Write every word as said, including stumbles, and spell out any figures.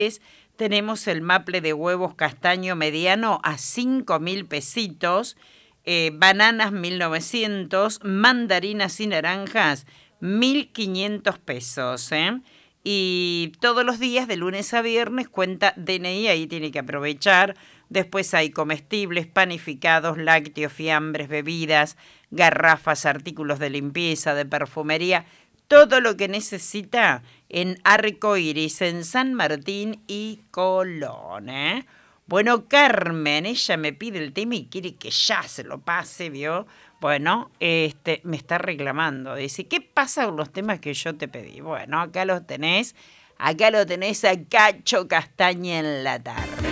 Tenemos el maple de huevos castaño mediano a cinco mil pesitos, eh, bananas mil novecientos, mandarinas y naranjas mil quinientos pesos, ¿eh? Y todos los días, de lunes a viernes, cuenta D N I, ahí tiene que aprovechar. Después hay comestibles, panificados, lácteos, fiambres, bebidas, garrafas, artículos de limpieza, de perfumería, todo lo que necesita en Arco Iris, en San Martín y Colón, ¿eh? Bueno, Carmen, ella me pide el tema y quiere que ya se lo pase, ¿vio? Bueno, este, me está reclamando. Dice, ¿qué pasa con los temas que yo te pedí? Bueno, acá los tenés. Acá lo tenés a Cacho Castaña en la tarde.